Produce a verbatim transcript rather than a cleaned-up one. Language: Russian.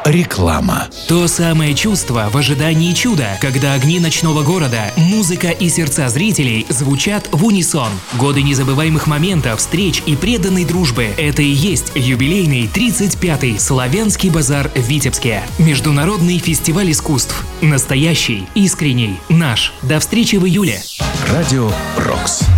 Реклама. То самое чувство в ожидании чуда, когда огни ночного города, музыка и сердца зрителей звучат в унисон. Годы незабываемых моментов, встреч и преданной дружбы – это и есть юбилейный тридцать пятый Славянский базар в Витебске. Международный фестиваль искусств. Настоящий, искренний, наш. До встречи в июле. Радио «Рокс».